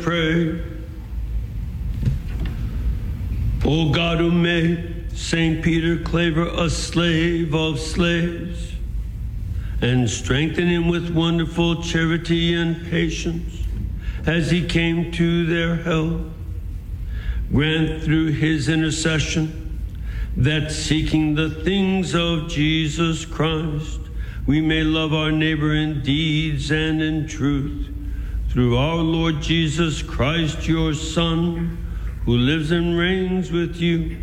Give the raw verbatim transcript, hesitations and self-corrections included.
Pray. O God, who made Saint Peter Claver a slave of slaves, and strengthen him with wonderful charity and patience as he came to their help, grant through his intercession that, seeking the things of Jesus Christ, we may love our neighbor in deeds and in truth, through our Lord Jesus Christ, your Son, who lives and reigns with you